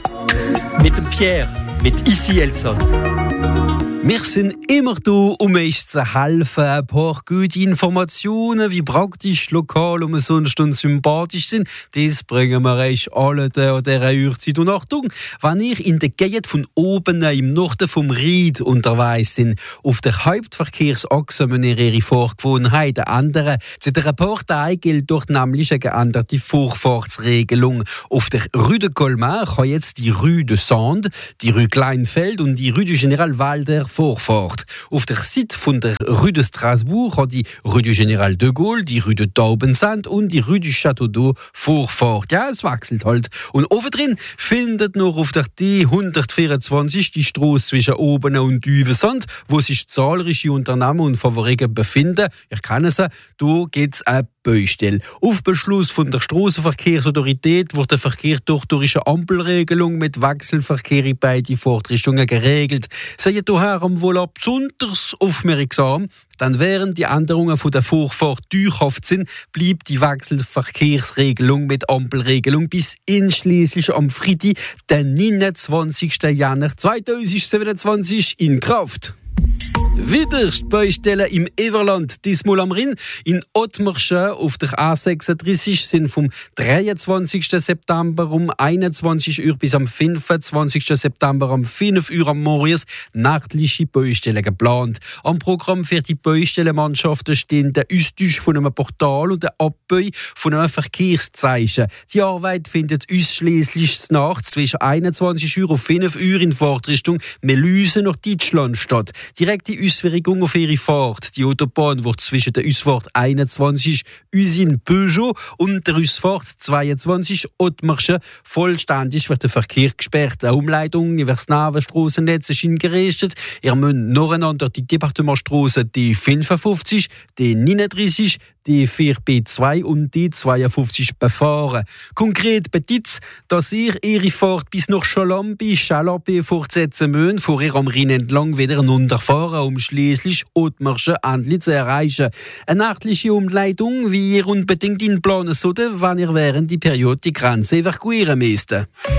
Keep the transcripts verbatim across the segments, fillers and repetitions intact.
Mit dem Pierre, mit Ici Elsass. Wir sind immer da, um euch zu helfen. Ein paar gute Informationen, wie praktisch, lokal und sonst und sympathisch sind. Das bringen wir euch alle an dieser Uhrzeit. Und Achtung, wenn ihr in der Gegend von oben im Norden vom Ried unterwegs sind, auf der Hauptverkehrsachse müsst ihr ihre Fahrgewohnheiten ändern. Seit ein paar Tagen gilt dort nämlich eine geänderte Vorfahrtsregelung. Auf der Rue de Colmar kann jetzt die Rue de Sande, die Rue Kleinfeld und die Rue du Général Walder Vorfahrt. Auf der Seite von der Rue de Strasbourg hat die Rue du Général de Gaulle, die Rue de Taubensand und die Rue du Château d'Eau Vorfahrt. Ja, es wechselt halt. Und oben drin findet noch auf der D hundertvierundzwanzig die Strasse zwischen Oben und Düvensand, wo sich zahlreiche Unternehmen und Favoriten befinden. Ich kenne sie. Da gibt es eine Baustelle. Auf Beschluss von der Strassenverkehrsautorität wird der Verkehr durch, durch eine Ampelregelung mit Wechselverkehr in beide Fahrtrichtungen geregelt. Seid daher wohl auch besonders aufmerksam, dann während die Änderungen von der Vorfahrt dauerhaft sind, bleibt die Wechselverkehrsregelung mit Ampelregelung bis einschließlich am Freitag, den neunundzwanzigsten Januar zweitausendsiebenundzwanzig in Kraft. Wieder Baustellen im Everland, diesmal am Rhein. In Ottmarschen auf der A sechsunddreißig sind vom dreiundzwanzigsten September um einundzwanzig Uhr bis am fünfundzwanzigsten September um fünf Uhr am Morgens nachtliche Baustellen geplant. Am Programm für die Baustellenmannschaften stehen der Austausch von einem Portal und der Abbau von einem Verkehrszeichen. Die Arbeit findet ausschließlich nachts zwischen einundzwanzig Uhr und fünf Uhr in Fahrtrichtung Melüse nach Deutschland statt. Direkte Auswirkungen auf ihre Fahrt. Die Autobahn wird zwischen der Ausfahrt einundzwanzig Usine Peugeot und der Ausfahrt zweiundzwanzig Ottmarschen vollständig wird der Verkehr gesperrt. Eine Umleitung über das Navenstrassennetz ist gerichtet. Ihr müsst nacheinander die Departementstrasse D fünfundfünfzig, D neununddreißig, D vier B zwei und D zweiundfünfzig befahren. Konkret bedeutet es, dass ihr ihre Fahrt bis nach Chalambi, Chalapé fortsetzen müsst, vor ihr am Rhein entlang wieder runterfahren, um schliesslich Ottmarschen endlich zu erreichen. Eine nachtliche Umleitung, wie ihr unbedingt in planen solltet, wenn ihr während die Periode die Grenze evakuieren müsst.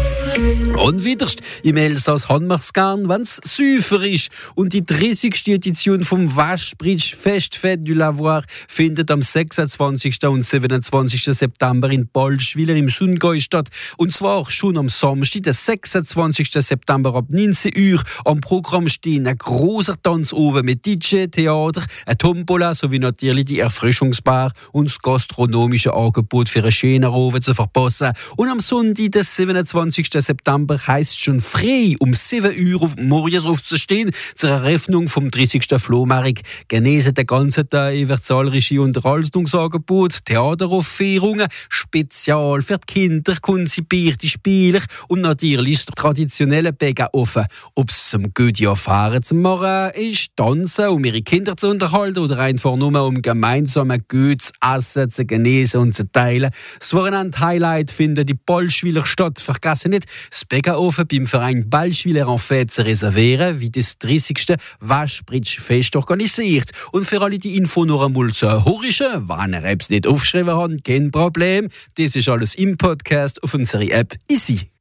Und wiederst, im Elsass haben wir es gern, wenn es süfer ist. Und die dreißigste Edition vom Waschbridge Festfête du Lavoir findet am sechsundzwanzigsten und siebenundzwanzigsten September in Balschwiller im Sundgau statt. Und zwar schon am Samstag, den sechsundzwanzigsten September ab neunzehn Uhr. Am Programm stehen ein großer Tanz oben mit D J, Theater, ein Tombola sowie natürlich die Erfrischungsbar und das gastronomische Angebot für einen schönen Abend zu verpassen. Und am Sonntag, den siebenundzwanzigsten September, heisst schon frei um sieben Uhr morgens aufzustehen zur Eröffnung vom dreißigsten Flohmarkt. Genesen den ganzen Tag über zahlreiche Unterhaltungsangebote, Theateraufführungen, Spezial für die Kinder, konzipierte Spiele und natürlich das traditionelle Bäcker offen. Ob es zum guten Erfahren zu machen ist, tanzen, um ihre Kinder zu unterhalten oder einfach nur um gemeinsam gutes Essen zu genießen und zu teilen. Das Wochenend-Highlight findet die Balschwiller statt. Vergessen nicht, das Bäckerofen beim Verein Balschwiller en Fête zu reservieren, wie das dreißigste Waschbridge-Fest organisiert. Und für alle die Info noch einmal zu horchen, wenn ihr es nicht aufgeschrieben habt, kein Problem. Das ist alles im Podcast auf unserer App Ici.